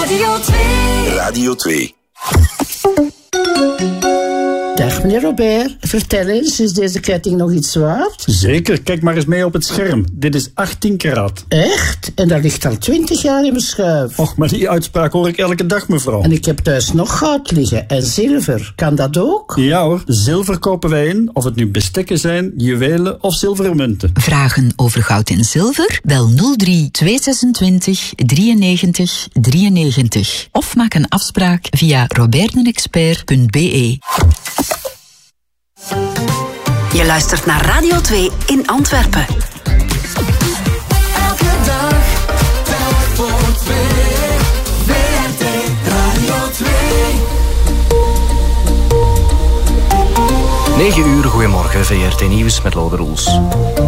Radio 2. Radio 2. Dag meneer Robert, vertel eens, is deze ketting nog iets waard? Zeker, kijk maar eens mee op het scherm. Dit is 18 karaat. Echt? En dat ligt al 20 jaar in mijn schuif. Och, maar die uitspraak hoor ik elke dag, mevrouw. En ik heb thuis nog goud liggen en zilver. Kan dat ook? Ja hoor, zilver kopen wij in, of het nu bestekken zijn, juwelen of zilveren munten. Vragen over goud en zilver? Bel 03 226 93 93. Of maak een afspraak via robertdenexpert.be. Je luistert naar Radio 2 in Antwerpen. Elke dag, telk voor 2. VRT Radio 2. 9 uur, goedemorgen, VRT Nieuws met Lode Roels.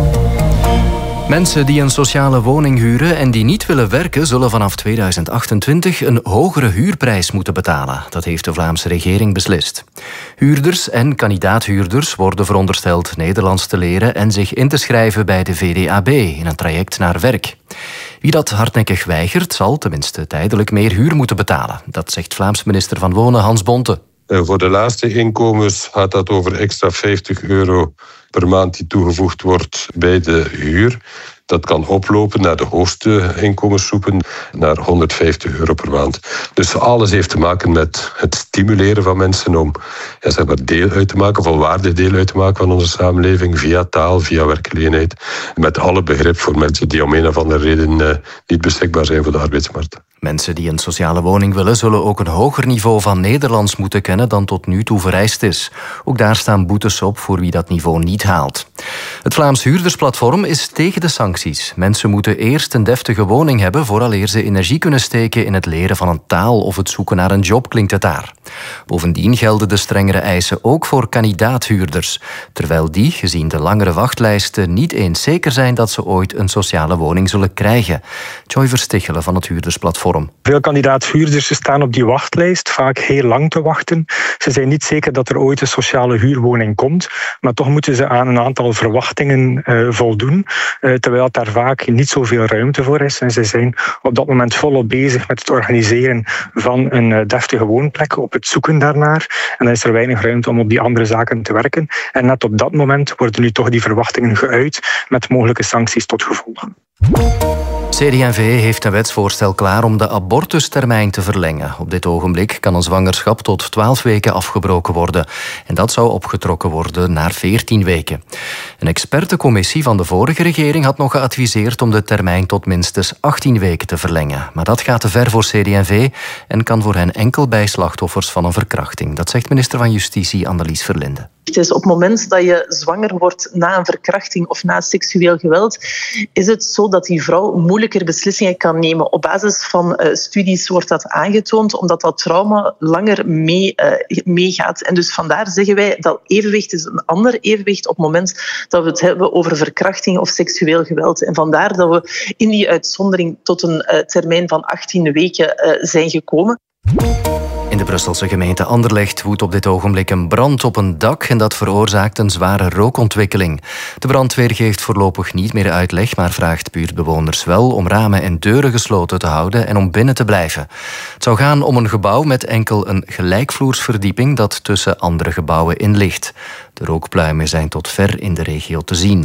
Mensen die een sociale woning huren en die niet willen werken, zullen vanaf 2028 een hogere huurprijs moeten betalen. Dat heeft de Vlaamse regering beslist. Huurders en kandidaathuurders worden verondersteld Nederlands te leren en zich in te schrijven bij de VDAB in een traject naar werk. Wie dat hardnekkig weigert, zal tenminste tijdelijk meer huur moeten betalen. Dat zegt Vlaams minister van Wonen Hans Bonte. Voor de laagste inkomens gaat dat over extra €50 per maand die toegevoegd wordt bij de huur. Dat kan oplopen naar de hoogste inkomensgroepen, naar €150 per maand. Dus alles heeft te maken met het stimuleren van mensen om deel uit te maken, volwaardig deel uit te maken van onze samenleving, via taal, via werkgelegenheid. Met alle begrip voor mensen die om een of andere reden niet beschikbaar zijn voor de arbeidsmarkt. Mensen die een sociale woning willen, zullen ook een hoger niveau van Nederlands moeten kennen dan tot nu toe vereist is. Ook daar staan boetes op voor wie dat niveau niet haalt. Het Vlaams Huurdersplatform is tegen de sancties. Mensen moeten eerst een deftige woning hebben vooraleer ze energie kunnen steken in het leren van een taal of het zoeken naar een job, klinkt het daar. Bovendien gelden de strengere eisen ook voor kandidaathuurders, terwijl die, gezien de langere wachtlijsten, niet eens zeker zijn dat ze ooit een sociale woning zullen krijgen. Joy Verstichelen van het Huurdersplatform. Veel kandidaat-huurders staan op die wachtlijst, vaak heel lang te wachten. Ze zijn niet zeker dat er ooit een sociale huurwoning komt, maar toch moeten ze aan een aantal verwachtingen voldoen, terwijl daar vaak niet zoveel ruimte voor is. En ze zijn op dat moment volop bezig met het organiseren van een deftige woonplek, op het zoeken daarnaar. En dan is er weinig ruimte om op die andere zaken te werken. En net op dat moment worden nu toch die verwachtingen geuit met mogelijke sancties tot gevolg. CD&V heeft een wetsvoorstel klaar om de abortustermijn te verlengen. Op dit ogenblik kan een zwangerschap tot 12 weken afgebroken worden. En dat zou opgetrokken worden naar 14 weken. Een expertencommissie van de vorige regering had nog geadviseerd om de termijn tot minstens 18 weken te verlengen. Maar dat gaat te ver voor CD&V en kan voor hen enkel bij slachtoffers van een verkrachting. Dat zegt minister van Justitie Annelies Verlinde. Het is op het moment dat je zwanger wordt na een verkrachting of na seksueel geweld, is het zo dat die vrouw moeilijker beslissingen kan nemen. Op basis van studies wordt dat aangetoond, omdat dat trauma langer meegaat. En dus vandaar zeggen wij dat evenwicht is een ander evenwicht op het moment dat we het hebben over verkrachting of seksueel geweld. En vandaar dat we in die uitzondering tot een termijn van 18 weken zijn gekomen. In de Brusselse gemeente Anderlecht woedt op dit ogenblik een brand op een dak en dat veroorzaakt een zware rookontwikkeling. De brandweer geeft voorlopig niet meer uitleg, maar vraagt buurtbewoners wel om ramen en deuren gesloten te houden en om binnen te blijven. Het zou gaan om een gebouw met enkel een gelijkvloersverdieping dat tussen andere gebouwen in ligt. De rookpluimen zijn tot ver in de regio te zien.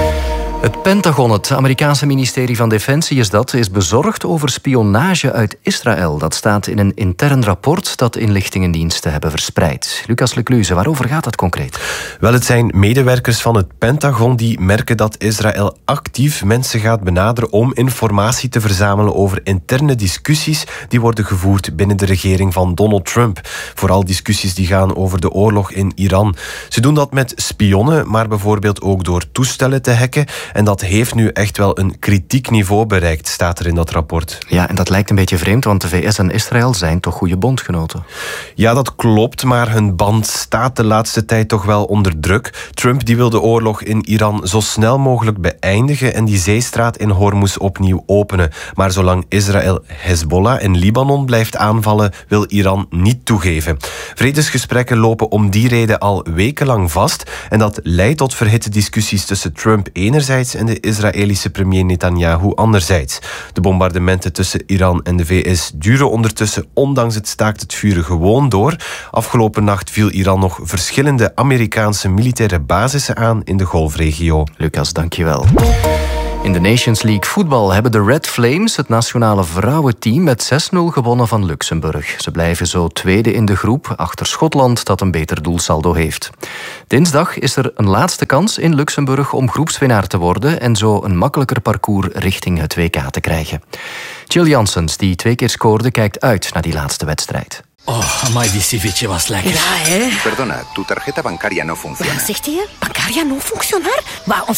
Het Pentagon, het Amerikaanse ministerie van Defensie is bezorgd over spionage uit Israël. Dat staat in een intern rapport dat inlichtingendiensten hebben verspreid. Lucas Lecluze, waarover gaat dat concreet? Wel, het zijn medewerkers van het Pentagon die merken dat Israël actief mensen gaat benaderen om informatie te verzamelen over interne discussies die worden gevoerd binnen de regering van Donald Trump. Vooral discussies die gaan over de oorlog in Iran. Ze doen dat met spionnen, maar bijvoorbeeld ook door toestellen te hacken. En dat heeft nu echt wel een kritiek niveau bereikt, staat er in dat rapport. Ja, en dat lijkt een beetje vreemd, want de VS en Israël zijn toch goede bondgenoten? Ja, dat klopt, maar hun band staat de laatste tijd toch wel onder druk. Trump die wil de oorlog in Iran zo snel mogelijk beëindigen en die zeestraat in Hormuz opnieuw openen. Maar zolang Israël Hezbollah in Libanon blijft aanvallen, wil Iran niet toegeven. Vredesgesprekken lopen om die reden al wekenlang vast en dat leidt tot verhitte discussies tussen Trump enerzijds enerzijds en de Israëlische premier Netanyahu anderzijds. De bombardementen tussen Iran en de VS duren ondertussen ondanks het staakt het vuren gewoon door. Afgelopen nacht viel Iran nog verschillende Amerikaanse militaire basissen aan in de Golfregio. Lucas, dankjewel. In de Nations League voetbal hebben de Red Flames het nationale vrouwenteam met 6-0 gewonnen van Luxemburg. Ze blijven zo tweede in de groep, achter Schotland dat een beter doelsaldo heeft. Dinsdag is er een laatste kans in Luxemburg om groepswinnaar te worden en zo een makkelijker parcours richting het WK te krijgen. Jill Janssens, die 2 keer scoorde, kijkt uit naar die laatste wedstrijd. Oh, amai, die ceviche was lekker. Ja, hè? Perdona, tu tarjeta bancaria no funciona. Wat zegt hij? Bancaria no funcionar? Maar